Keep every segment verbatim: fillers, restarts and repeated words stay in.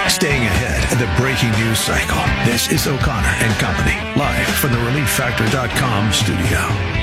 Staying ahead of the breaking news cycle. This is O'Connor and Company, live from the relief factor dot com studio.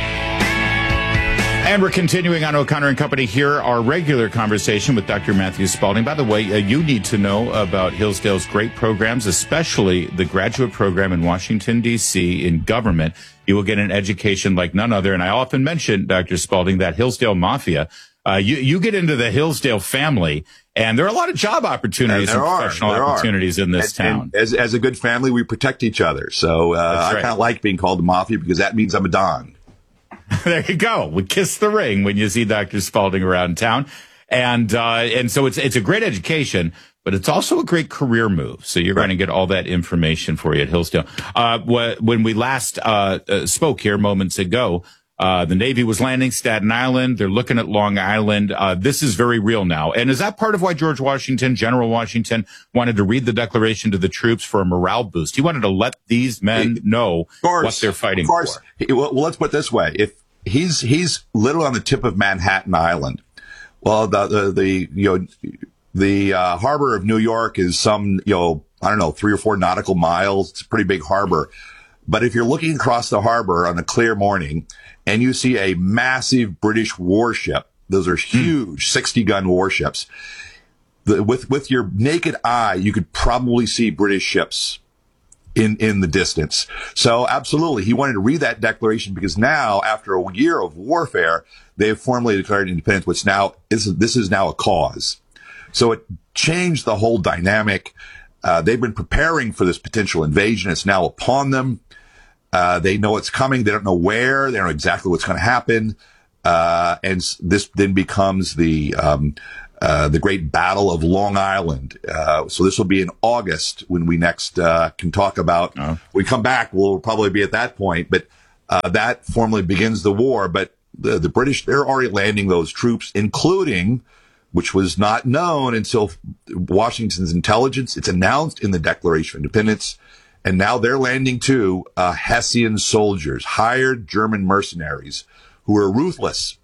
And we're continuing on O'Connor and Company here, our regular conversation with Doctor Matthew Spalding. By the way, uh, you need to know about Hillsdale's great programs, especially the graduate program in Washington, D C in government. You will get an education like none other. And I often mention, Doctor Spalding, that Hillsdale Mafia. Uh, you, you get into the Hillsdale family, and there are a lot of job opportunities and, and are, professional opportunities are. in this and, town. And as, as a good family, we protect each other. So uh, I right. kind of like being called the Mafia because that means I'm a Don. There you go. We kiss the ring when you see Doctor Spalding around town. And uh, and so it's it's a great education, but it's also a great career move. So you're right. going to get all that information for you at Hillsdale. Uh, wh- when we last uh, uh, spoke here moments ago, uh, the Navy was landing Staten Island. They're looking at Long Island. Uh, this is very real now. And is that part of why George Washington, General Washington, wanted to read the Declaration to the troops for a morale boost? He wanted to let these men know course, what they're fighting of course. for. Well, let's put it this way. If he's he's literally on the tip of Manhattan Island, well, the the, the you know the uh, harbor of New York is some you know I don't know three or four nautical miles. It's a pretty big harbor. But if you're looking across the harbor on a clear morning and you see a massive British warship, those are huge sixty-gun warships, the, with with your naked eye, you could probably see British ships in in the distance. So absolutely, he wanted to read that declaration because now, after a year of warfare, they have formally declared independence, which now is this is now a cause. So it changed the whole dynamic. Uh, they've been preparing for this potential invasion. It's now upon them. Uh, they know it's coming. They don't know where. They don't know exactly what's going to happen. Uh, and this then becomes the, um, uh, the great battle of Long Island. Uh, so this will be in August when we next, uh, can talk about, oh. we come back. We'll probably be at that point, but, uh, that formally begins the war. But the, the British, they're already landing those troops, including, which was not known until Washington's intelligence. It's announced in the Declaration of Independence. And now they're landing too, uh, Hessian soldiers, hired German mercenaries who are ruthless.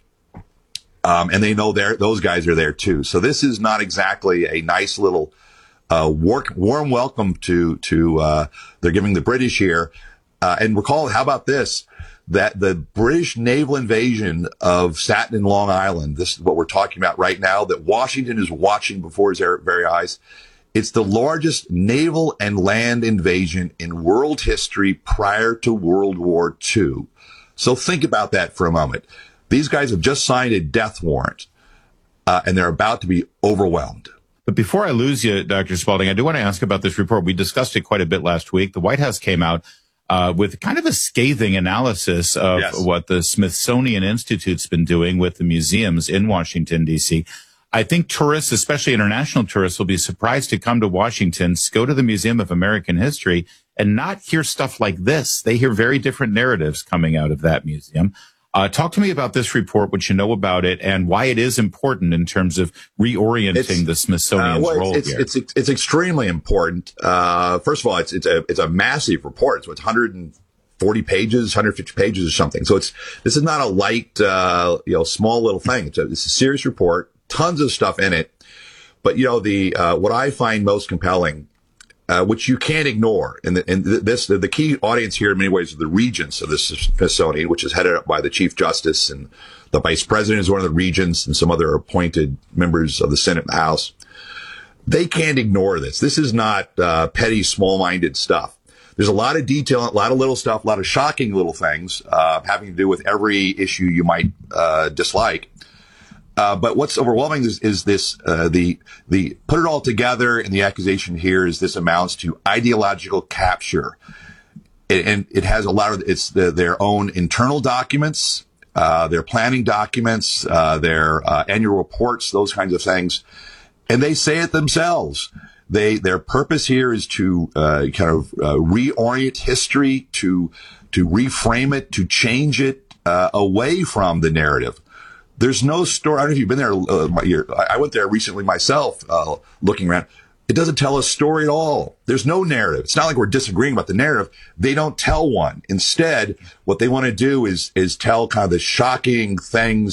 Um, and they know they're, those guys are there too. So this is not exactly a nice little, uh, war, warm welcome to, to, uh, they're giving the British here. Uh, and recall, how about this? That the British naval invasion of Staten and Long Island, this is what we're talking about right now, that Washington is watching before his very eyes. It's the largest naval and land invasion in world history prior to World War Two. So think about that for a moment. These guys have just signed a death warrant, uh, and they're about to be overwhelmed. But before I lose you, Doctor Spalding, I do want to ask about this report. We discussed it quite a bit last week. The White House came out uh, with kind of a scathing analysis of yes. what the Smithsonian Institute's been doing with the museums in Washington, D C I think tourists, especially international tourists, will be surprised to come to Washington, go to the Museum of American History, and not hear stuff like this. They hear very different narratives coming out of that museum. Uh, talk to me about this report, what you know about it, and why it is important in terms of reorienting it's, the Smithsonian's uh, well, role it's, here. It's, it's, it's extremely important. Uh, first of all, it's, it's a, it's a massive report. So it's one hundred forty pages, one hundred fifty pages or something. So it's, this is not a light, uh, you know, small little thing. It's a, it's a serious report. Tons of stuff in it. But, you know, the, uh, what I find most compelling, uh, which you can't ignore, and, the, and this, the, the key audience here in many ways are the regents of the Smithsonian, which is headed up by the Chief Justice, and the Vice President is one of the regents, and some other appointed members of the Senate and the House. They can't ignore this. This is not, uh, petty, small-minded stuff. There's a lot of detail, a lot of little stuff, a lot of shocking little things, uh, having to do with every issue you might, uh, dislike. Uh, but what's overwhelming is, is this, uh, the, the, put it all together, and the accusation here is this amounts to ideological capture. It, and it has a lot of, it's the, their own internal documents, uh, their planning documents, uh, their, uh, annual reports, those kinds of things. And they say it themselves. They, their purpose here is to, uh, kind of, uh, reorient history, to, to reframe it, to change it, uh, away from the narrative. There's no story. I don't know if you've been there. Uh, I went there recently myself, uh, looking around. It doesn't tell a story at all. There's no narrative. It's not like we're disagreeing about the narrative. They don't tell one. Instead, what they want to do is, is tell kind of the shocking things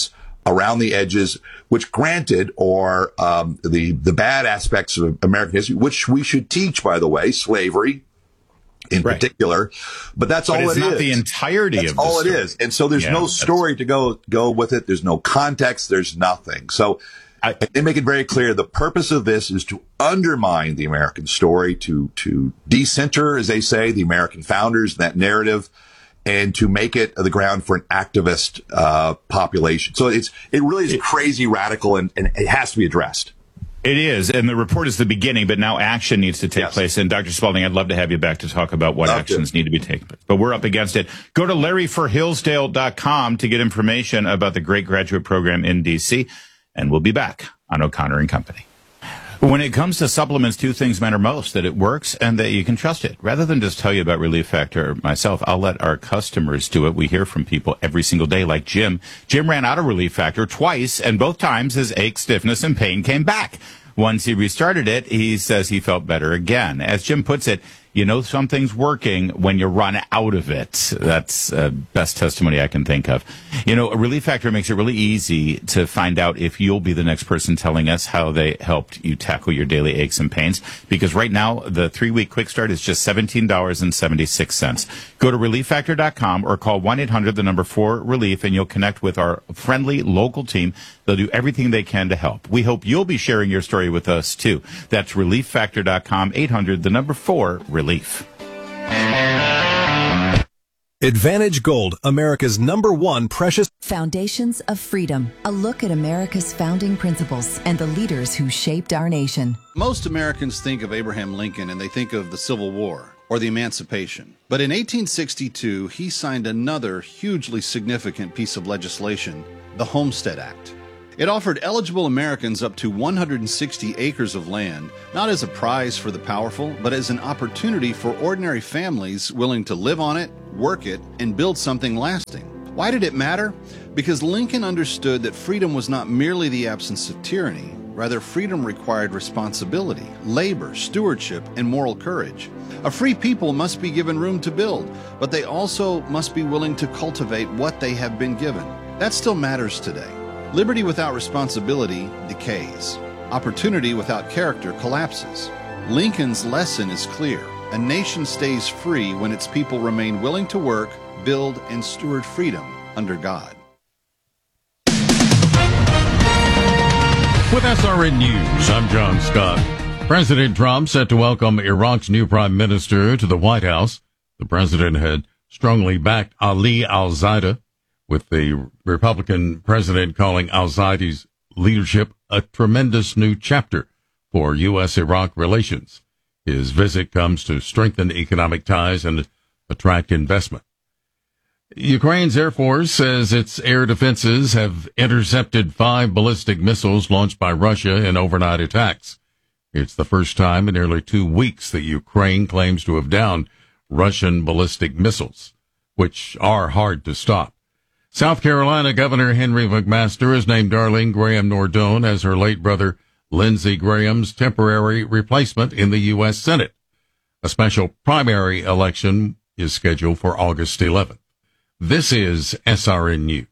around the edges, which granted are um, the the bad aspects of American history, which we should teach, by the way, slavery in right. particular. But that's but all it's it not is. the entirety that's of the all story. it is. And so there's yeah, no story to go go with it. There's no context. There's nothing. So I, they make it very clear the purpose of this is to undermine the American story, to to decenter, as they say, the American founders, that narrative, and to make it the ground for an activist uh population. So it's it really is crazy radical, and, and it has to be addressed. It is, and the report is the beginning, but now action needs to take yes. place. And Doctor Spalding, I'd love to have you back to talk about what love actions to. need to be taken. But we're up against it. Go to larry for hillsdale dot com to get information about the great graduate program in D C, and we'll be back on O'Connor and Company. When it comes to supplements, two things matter most: that it works and that you can trust it. Rather than just tell you about Relief Factor myself, I'll let our customers do it. We hear from people every single day, like Jim. Jim ran out of Relief Factor twice, and both times his ache, stiffness, and pain came back. Once he restarted it, he says he felt better again. As Jim puts it, you know something's working when you run out of it. That's the uh, best testimony I can think of. You know, Relief Factor makes it really easy to find out if you'll be the next person telling us how they helped you tackle your daily aches and pains. Because right now, the three-week quick start is just seventeen dollars and seventy-six cents. Go to relief factor dot com or call one eight hundred, the number four, relief, and you'll connect with our friendly local team. They'll do everything they can to help. We hope you'll be sharing your story with us, too. That's relief factor dot com, eight hundred, the number four, relief. Advantage Gold, America's number one precious Foundations of Freedom. A look at America's founding principles and the leaders who shaped our nation. Most Americans think of Abraham Lincoln and they think of the Civil War or the Emancipation. But in eighteen sixty-two, he signed another hugely significant piece of legislation, the Homestead Act. It offered eligible Americans up to one hundred sixty acres of land, not as a prize for the powerful, but as an opportunity for ordinary families willing to live on it, work it, and build something lasting. Why did it matter? Because Lincoln understood that freedom was not merely the absence of tyranny. Rather, freedom required responsibility, labor, stewardship, and moral courage. A free people must be given room to build, but they also must be willing to cultivate what they have been given. That still matters today. Liberty without responsibility decays. Opportunity without character collapses. Lincoln's lesson is clear. A nation stays free when its people remain willing to work, build, and steward freedom under God. With S R N News, I'm John Scott. President Trump set to welcome Iraq's new prime minister to the White House. The president had strongly backed Ali al-Zaida, with the Republican president calling al-Zaidi's leadership a tremendous new chapter for U S Iraq relations. His visit comes to strengthen economic ties and attract investment. Ukraine's Air Force says its air defenses have intercepted five ballistic missiles launched by Russia in overnight attacks. It's the first time in nearly two weeks that Ukraine claims to have downed Russian ballistic missiles, which are hard to stop. South Carolina Governor Henry McMaster has named Darlene Graham Nordone as her late brother Lindsey Graham's temporary replacement in the U S Senate. A special primary election is scheduled for August eleventh. This is S R N News.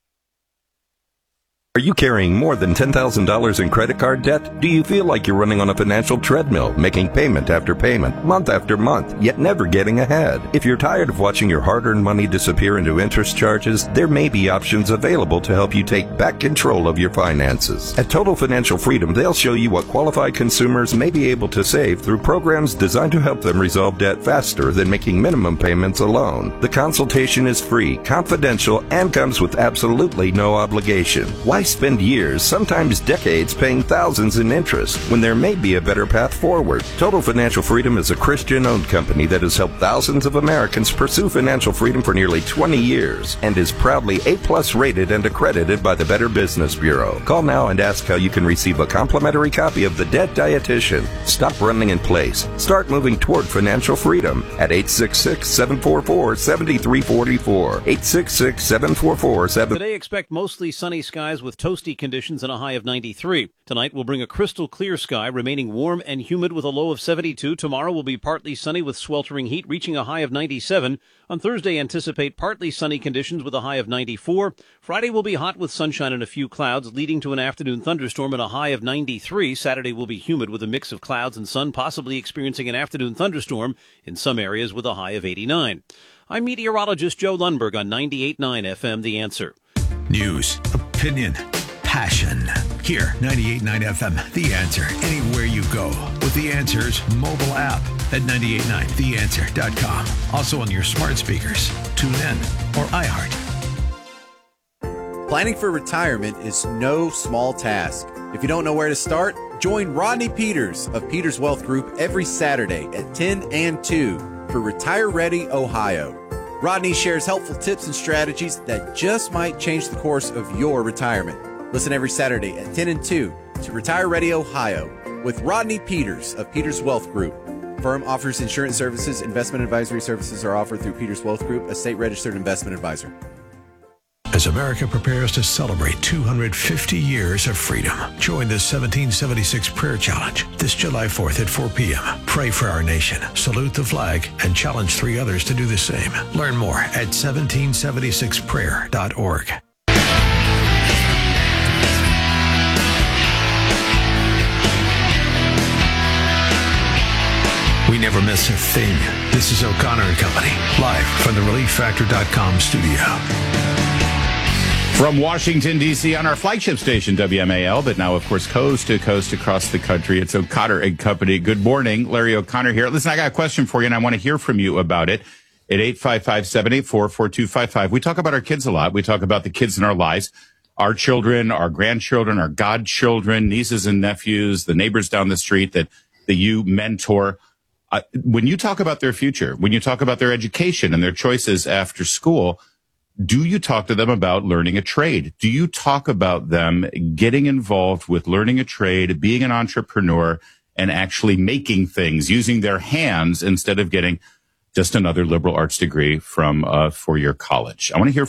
Are you carrying more than ten thousand dollars in credit card debt? Do you feel like you're running on a financial treadmill, making payment after payment, month after month, yet never getting ahead? If you're tired of watching your hard-earned money disappear into interest charges, there may be options available to help you take back control of your finances. At Total Financial Freedom, they'll show you what qualified consumers may be able to save through programs designed to help them resolve debt faster than making minimum payments alone. The consultation is free, confidential, and comes with absolutely no obligation. Why spend years, sometimes decades, paying thousands in interest when there may be a better path forward? Total Financial Freedom is a Christian-owned company that has helped thousands of Americans pursue financial freedom for nearly twenty years and is proudly A-plus rated and accredited by the Better Business Bureau. Call now and ask how you can receive a complimentary copy of The Debt Dietitian. Stop running in place. Start moving toward financial freedom at eight six six, seven four four, seven three four four. eight six six, seven four four, seven. Today, expect mostly sunny skies with with toasty conditions and a high of ninety-three. Tonight will bring a crystal clear sky, remaining warm and humid with a low of seventy-two. Tomorrow will be partly sunny with sweltering heat, reaching a high of ninety-seven. On Thursday, anticipate partly sunny conditions with a high of ninety-four. Friday will be hot with sunshine and a few clouds, leading to an afternoon thunderstorm and a high of ninety-three. Saturday will be humid with a mix of clouds and sun, possibly experiencing an afternoon thunderstorm in some areas with a high of eighty-nine. I'm meteorologist Joe Lundberg on ninety-eight point nine F M, The Answer. News, opinion, passion. Here, ninety-eight point nine F M, The Answer. Anywhere you go with The Answer's mobile app at ninety-eight point nine the answer dot com. Also on your smart speakers, tune in, or iHeart. Planning for retirement is no small task. If you don't know where to start, join Rodney Peters of Peters Wealth Group every Saturday at ten and two for Retire Ready Ohio. Rodney shares helpful tips and strategies that just might change the course of your retirement. Listen every Saturday at ten and two to Retire Ready Ohio with Rodney Peters of Peters Wealth Group. Firm offers insurance services. Investment advisory services are offered through Peters Wealth Group, a state-registered investment advisor. As America prepares to celebrate two hundred fifty years of freedom, join the seventeen seventy-six Prayer Challenge this July fourth at four p.m. Pray for our nation, salute the flag, and challenge three others to do the same. Learn more at seventeen seventy-six prayer dot org. We never miss a thing. This is O'Connor and Company, live from the relief factor dot com studio. From Washington, D C on our flagship station, W M A L, but now, of course, coast to coast across the country. It's O'Connor and Company. Good morning. Larry O'Connor here. Listen, I got a question for you, and I want to hear from you about it at eight five five, seven eight four, four two five five. We talk about our kids a lot. We talk about the kids in our lives, our children, our grandchildren, our godchildren, nieces and nephews, the neighbors down the street that, that you mentor. Uh, when you talk about their future, when you talk about their education and their choices after school, do you talk to them about learning a trade? Do you talk about them getting involved with learning a trade, being an entrepreneur, and actually making things, using their hands instead of getting just another liberal arts degree from a four-year college? I want to hear